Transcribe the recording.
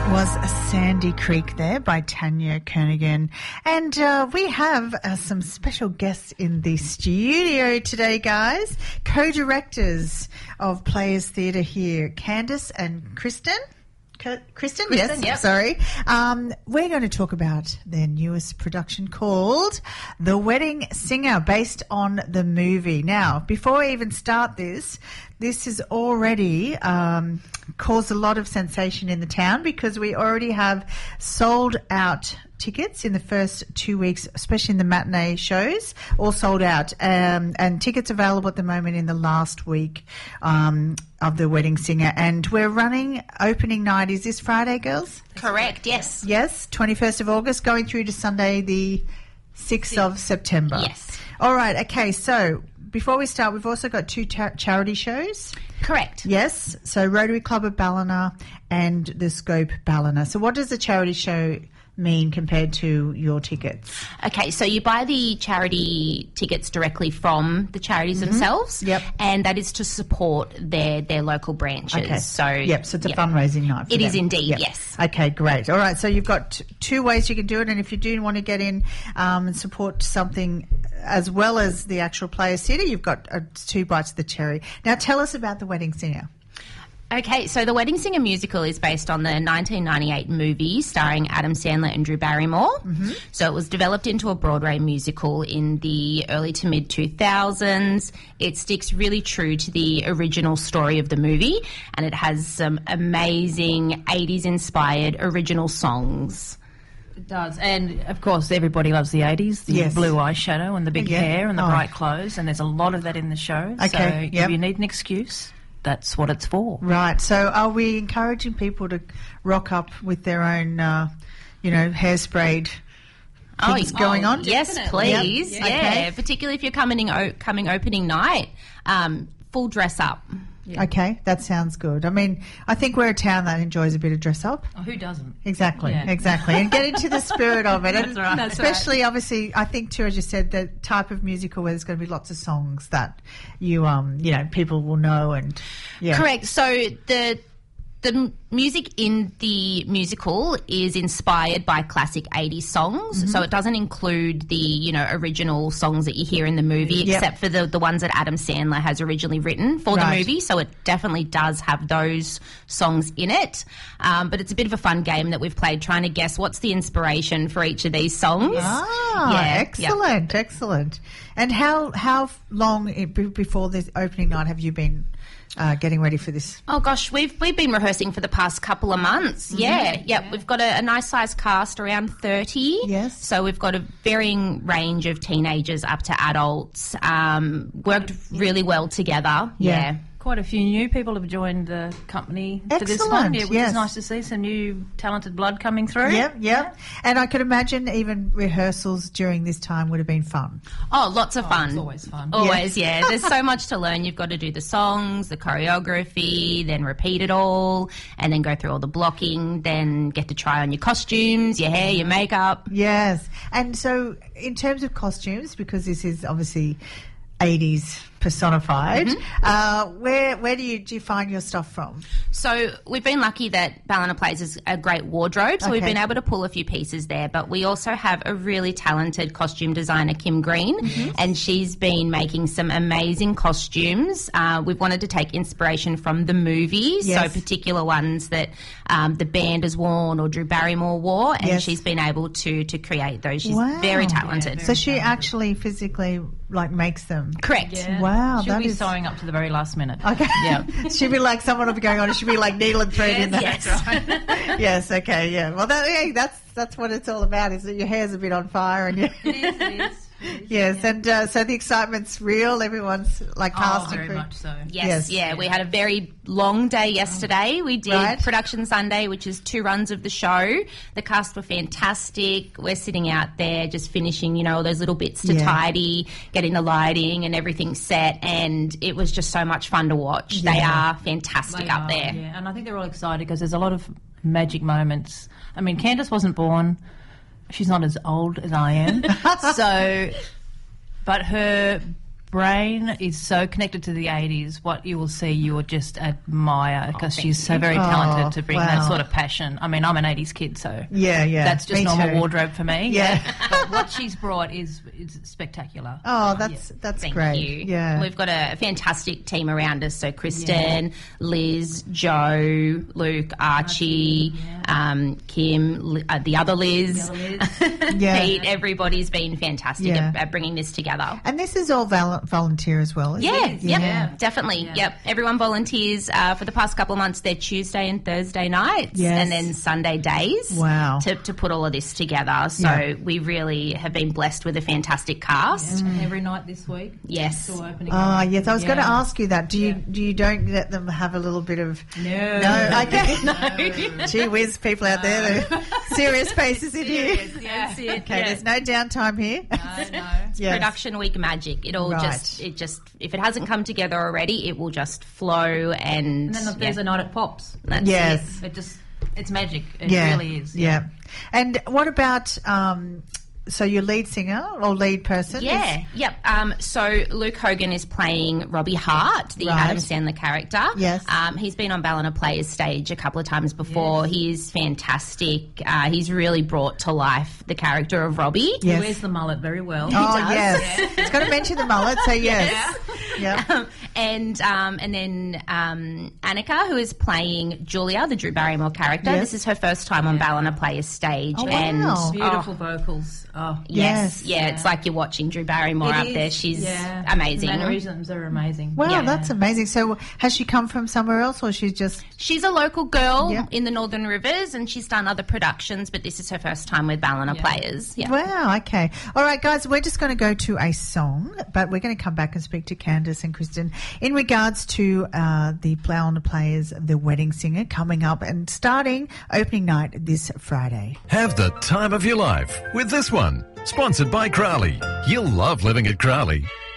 Was Sandy Creek there by Tanya Kernaghan. And we have some special guests in the studio today, guys. Co-directors of Players Theatre here, Candice and Kristen. Kristen, yes, yep. Sorry. We're going to talk about their newest production called The Wedding Singer, based on the movie. Now, before I even start this has already caused a lot of sensation in the town because we already have sold out tickets in the first 2 weeks, especially in the matinee shows, all sold out. And tickets available at the moment in the last week of The Wedding Singer. And we're running opening night. Is this Friday, girls? Correct, yes. Yes, 21st of August, going through to Sunday the 6th of September. Yes. All right, okay, so before we start, we've also got two charity shows. Correct. Yes, so Rotary Club of Ballina and the Scope Ballina. So what does the charity show mean compared to your tickets? Okay, so you buy the charity tickets directly from the charities themselves. Yep. And that is to support their local branches. Okay. So it's a fundraising night for It them. is indeed, Yep. yes. Okay, great. All right, so you've got two ways you can do it, and if you do want to get in and support something as well as the actual Players Theatre, you've got two bites of the cherry. Now tell us about The Wedding Singer. Okay, so The Wedding Singer musical is based on the 1998 movie starring Adam Sandler and Drew Barrymore. Mm-hmm. So it was developed into a Broadway musical in the early to mid 2000s. It sticks really true to the original story of the movie, and it has some amazing 80s inspired original songs. It does, and of course everybody loves the 80s, the blue eyeshadow and the big hair and the bright clothes, and there's a lot of that in the show. Okay. So if you need an excuse, that's what it's for. Right. So are we encouraging people to rock up with their own, hairsprayed things going on? Yes, please. Yep. Yeah, Okay. particularly if you're coming opening night, full dress up. Yeah. Okay, that sounds good. I mean, I think we're a town that enjoys a bit of dress up. Oh, who doesn't? Exactly, exactly. And get into the spirit of it. That's right. Especially, obviously, I think too, as you said, the type of musical where there's going to be lots of songs that people will know and Correct. So the music in the musical is inspired by classic 80s songs, so it doesn't include the, original songs that you hear in the movie, except for the ones that Adam Sandler has originally written for the movie, so it definitely does have those songs in it. But it's a bit of a fun game that we've played, trying to guess what's the inspiration for each of these songs. Excellent, excellent. And how long before this opening night have you been getting ready for this? Oh gosh, we've been rehearsing for the past couple of months. Yeah. We've got a nice sized cast, around 30. Yes. So we've got a varying range of teenagers up to adults. Worked really well together. Yeah. Quite a few new people have joined the company for this one, which is nice to see some new talented blood coming through. Yep. And I could imagine even rehearsals during this time would have been fun. Oh, lots of fun. It's always fun. Always, yeah. There's so much to learn. You've got to do the songs, the choreography, then repeat it all, and then go through all the blocking, then get to try on your costumes, your hair, your makeup. Yes. And so in terms of costumes, because this is obviously 80s personified, where do you find your stuff from? So we've been lucky that Ballina Plays is a great wardrobe, so we've been able to pull a few pieces there, but we also have a really talented costume designer, Kim Green, and she's been making some amazing costumes. We've wanted to take inspiration from the movie, so particular ones that the band has worn or Drew Barrymore wore, and she's been able to create those. She's very talented. So she actually physically makes them? Correct. Yeah. Wow. She'll be sewing up to the very last minute. Okay. Yeah. She'll be like, someone will be going on, and she'll be like needle and thread in there. Yes. Yes, okay, yeah. Well, that's what it's all about, is that your hair's a bit on fire. And It is. Yes, and so the excitement's real. Everyone's cast and very crew. much so. Yes. We had a very long day yesterday. We did Production Sunday, which is 2 runs of the show. The cast were fantastic. We're sitting out there just finishing, all those little bits to tidy, getting the lighting and everything set, and it was just so much fun to watch. They are fantastic up there. Yeah, and I think they're all excited because there's a lot of magic moments. I mean, Candice wasn't born. She's not as old as I am. But her brain is so connected to the 80s. What you will see, you will just admire because she's so very talented to bring that sort of passion. I mean, I'm an 80s kid, so that's just normal wardrobe for me. Yeah. But what she's brought is spectacular. Oh, that's Thank great. you. Yeah. We've got a fantastic team around us. So Kristen, Liz, Joe, Luke, Archie, Kim, the other Liz, Pete. Everybody's been fantastic at bringing this together. And this is all volunteer as well, isn't it? Yep, definitely. Yeah. Yep, everyone volunteers for the past couple of months. They're Tuesday and Thursday nights, and then Sunday days. Wow. To put all of this together. So we really have been blessed with a fantastic cast. Every night this week. Yes. Still open Oh, yes. I was going to ask you that. Do you don't let them have a little bit of no? Okay. No. Gee whiz, people out there, the serious faces in here. That's it. Okay, there's no downtime here. No. It's production week magic. It all just if it hasn't come together already, it will just flow and then there's a night it pops. Yes. It's magic. It really is. Yeah. And what about so your lead singer or lead person? So Luke Hogan is playing Robbie Hart, the Adam Sandler character. Yes. He's been on Ballina Players stage a couple of times before. Yes. He is fantastic. He's really brought to life the character of Robbie. Yes. He wears the mullet very well. Oh, yes. It's got to mention the mullet, so yes. Yeah. And then Annika, who is playing Julia, the Drew Barrymore character. Yes. This is her first time on Ballina Players stage. Oh, and wow. Beautiful vocals. Oh, yes. Yeah, it's like you're watching Drew Barrymore up there. She's amazing. The mannerisms are amazing. Wow, that's amazing. So has she come from somewhere else or she's just... She's a local girl in the Northern Rivers and she's done other productions, but this is her first time with Ballina Players. Yeah. Wow, okay. All right, guys, we're just going to go to a song, but we're going to come back and speak to Candice and Kristen in regards to the Ballina Players, The Wedding Singer, coming up and starting opening night this Friday. Have the time of your life with this one. Sponsored by Crowley. You'll love living at Crowley.